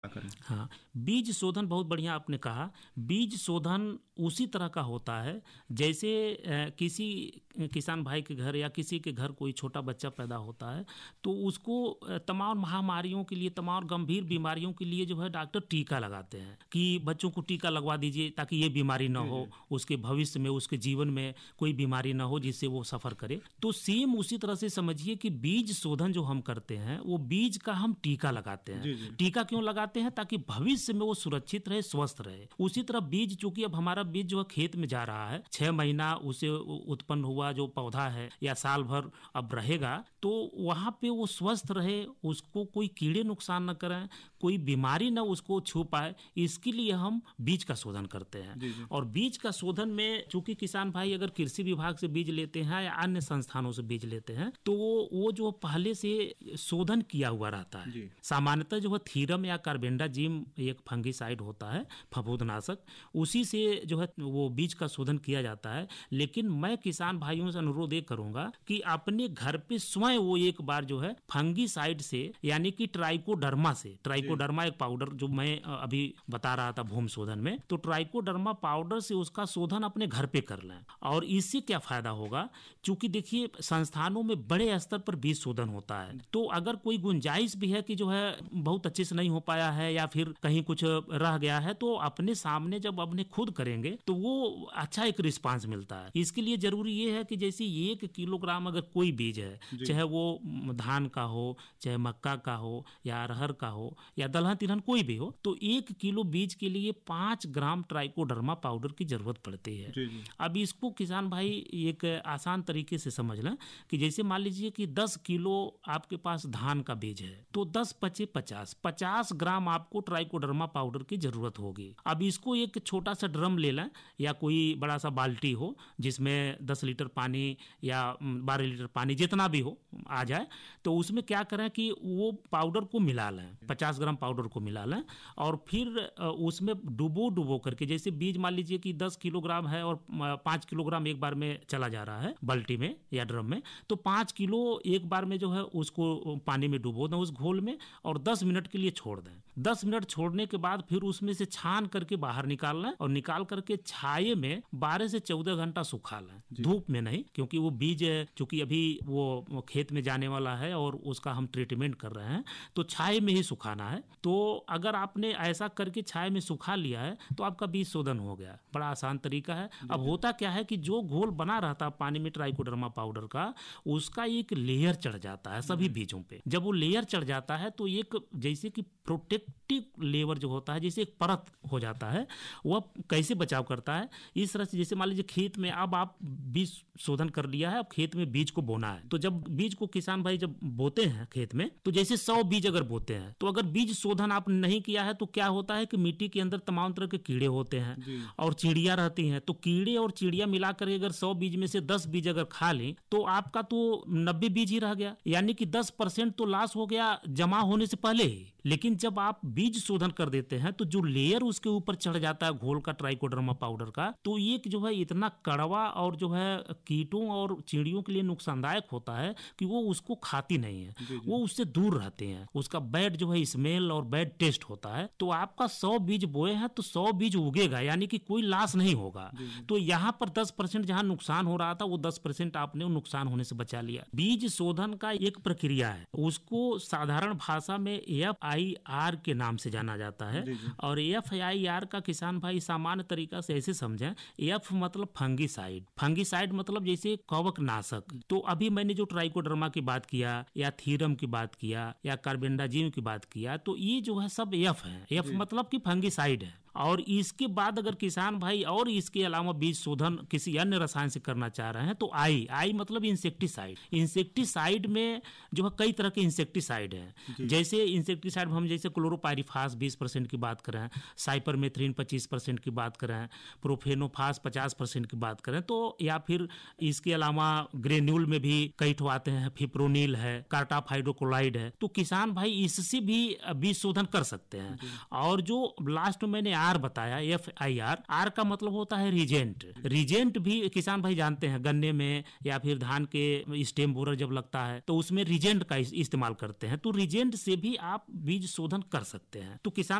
करें? हाँ, बीज शोधन बहुत बढ़िया आपने कहा। बीज शोधन उसी तरह का होता है जैसे किसी किसान भाई के घर या किसी के घर कोई छोटा बच्चा पैदा होता है तो उसको तमाम महामारियों के लिए, तमाम गंभीर बीमारियों के लिए जो है डॉक्टर टीका लगाते हैं कि बच्चों को टीका लगवा दीजिए ताकि ये बीमारी ना हो, उसके भविष्य में, उसके जीवन में कोई बीमारी ना हो जिससे वो सफ़र करे। तो सेम उसी तरह से समझिए कि बीज शोधन जो हम करते हैं वो बीज का हम टीका लगाते हैं। टीका क्यों लगाते हैं? ताकि भविष्य में वो सुरक्षित रहे, स्वस्थ रहे। उसी तरह बीज, चूंकि अब हमारा बीज जो है खेत में जा रहा है, 6 महीना उसे उत्पन्न हुआ जो पौधा है या साल भर अब रहेगा, तो वहां पे वो स्वस्थ रहे, उसको कोई कीड़े नुकसान न करें, कोई बीमारी न उसको छू पाए, इसके लिए हम बीज का शोधन करते हैं। और बीज का शोधन में चूंकि किसान भाई अगर कृषि विभाग से बीज लेते हैं या अन्य संस्थानों से बीज लेते हैं तो वो जो पहले से शोधन किया हुआ रहता है। सामान्यतः जो है थीरम या कार्बेंडाजिम एक फंगीसाइड होता है, फफूंदनाशक, उसी से जो है वो बीज का शोधन किया जाता है। लेकिन मैं किसान भाइयों से अनुरोध ये करूंगा कि अपने घर पे स्वयं वो एक बार जो है फंगीसाइड से, यानी कि ट्राइकोडर्मा से, ट्राइकोडर्मा एक पाउडर जो मैं अभी बता रहा था भूमि शोधन में, तो ट्राइकोडर्मा पाउडर से उसका शोधन अपने घर पे कर लें। और इससे क्या फायदा होगा? चूंकि देखिए संस्थानों में बड़े स्तर पर बीज शोधन होता है, तो अगर कोई गुंजाइश भी है कि जो है बहुत अच्छे से नहीं हो पाया है या फिर कहीं कुछ रह गया है, तो अपने सामने जब अपने खुद करेंगे तो वो अच्छा एक रिस्पांस मिलता है। इसके लिए जरूरी ये है कि जैसे 1 किलोग्राम अगर कोई बीज है, चाहे वो धान का हो, चाहे मक्का का हो, या अरहर का हो, या दलहन तिलहन कोई भी हो, तो 1 किलो बीज के लिए 5 ग्राम ट्राइकोडर्मा पाउडर की जरूरत पड़ती है। अब इसको किसान भाई एक आसान तरीके से समझ लें कि जैसे मान लीजिए कि 10 किलो आपके पास धान का बीज है तो 10 पचे 50 ग्राम आपको ट्राइकोडर्मा पाउडर की जरूरत होगी। अब इसको एक छोटा सा ड्रम ले लें या कोई बड़ा सा बाल्टी हो जिसमें 10 लीटर पानी या 12 लीटर पानी जितना भी हो आ जाए, तो उसमें क्या करें कि वो पाउडर को मिला लें, 50 ग्राम पाउडर को मिला लें और फिर उसमें डुबो करके, जैसे बीज मान लीजिए कि 10 किलोग्राम है और 5 किलोग्राम एक बार में चला जा रहा है बाल्टी में या ड्रम में, तो 5 किलो एक बार में जो है उसको पानी में डुबो दें उस घोल में और 10 मिनट के लिए छोड़ दें। 10 मिनट छोड़ने के बाद फिर उसमें से छान करके बाहर निकाल लें और निकाल करके छाये में 12 से 14 घंटा सुखा लें, धूप में नहीं, क्योंकि वो बीज चूंकि अभी वो खेत में जाने वाला है और उसका हम ट्रीटमेंट कर रहे हैं, तो छाये में ही सुखाना है। तो अगर आपने ऐसा करके छाये में सुखा लिया है तो आपका बीज शोधन हो गया। बड़ा आसान तरीका है। अब होता क्या है कि जो घोल बना रहता है पानी में ट्राइकोडर्मा पाउडर का, उसका एक लेयर चढ़ जाता है सभी बीजों पे। जब वो लेयर चढ़ जाता है तो एक जैसे कि प्रोटेक्टिव लेयर जो होता है, जैसे एक परत हो जाता है, वह कैसे बचाव करता है इस तरह से। जैसे मान लीजिए खेत में अब आप बीज शोधन कर लिया है, अब खेत में बीज को बोना है, तो जब बीज को किसान भाई जब बोते हैं खेत में, तो जैसे 100 बीज अगर बोते हैं, तो अगर बीज शोधन आपने नहीं किया है तो क्या होता है कि मिट्टी के अंदर तमाम तरह के कीड़े होते हैं और चिड़िया रहती हैं। तो कीड़े और चिड़िया मिलाकर अगर 100 बीज में से 10 बीज अगर खा लें तो आपका तो 90 बीज ही रह गया, यानी कि 10% तो लॉस हो गया जमा होने से पहले ही। लेकिन जब आप बीज शोधन कर देते हैं तो जो लेयर उसके ऊपर चढ़ जाता है घोल का ट्राइकोडर्मा पाउडर का, तो ये जो है इतना कड़वा और जो है कीटों और चिड़ियों के लिए नुकसानदायक होता है कि वो उसको खाती नहीं है, वो उससे दूर रहते हैं। उसका बैड जो है स्मेल और बैड टेस्ट होता है। तो आपका 100 बीज बोए हैं तो 100 बीज उगेगा, यानी कि कोई लॉस नहीं होगा। तो यहाँ पर 10% जहाँ नुकसान हो रहा था वो 10% आपने नुकसान होने से बचा लिया। बीज शोधन का एक प्रक्रिया है, उसको साधारण भाषा में FIR के नाम से जाना जाता है। और FIR का किसान भाई सामान्य तरीका से ऐसे समझें, F मतलब फंगीसाइड, फंगीसाइड मतलब जैसे कवकनाशक। तो अभी मैंने जो ट्राइकोडर्मा की बात किया या थीरम की बात किया या कार्बेंडाजिम की बात किया, तो ये जो है सब F है। F मतलब कि फंगीसाइड है। और इसके बाद अगर किसान भाई और इसके अलावा बीज शोधन किसी अन्य रसायन से करना चाह रहे हैं तो आई मतलब इंसेक्टिसाइड। इंसेक्टिसाइड में जो है कई तरह के इंसेक्टिसाइड हैं। जैसे इंसेक्टिसाइड हम जैसे क्लोरोपाइरिफास 20% की बात करें, साइपरमेथ्रिन 25% की बात करें, प्रोफेनोफास 50% की बात करें, तो या फिर इसके अलावा ग्रेन्यूल में भी कई ठो आते हैं, फिप्रोनिल है, कार्टाप हाइड्रोक्लोराइड है। तो किसान भाई इससे भी बीज शोधन कर सकते हैं। और जो लास्ट में मैंने आर बताया, FIR, आर का मतलब होता है रिजेंट। रिजेंट भी किसान भाई जानते हैं, गन्ने में या फिर धान के स्टेम बोरर जब लगता है तो उसमें रिजेंट का इस्तेमाल करते हैं, तो रिजेंट से भी आप बीज शोधन कर सकते हैं। तो किसान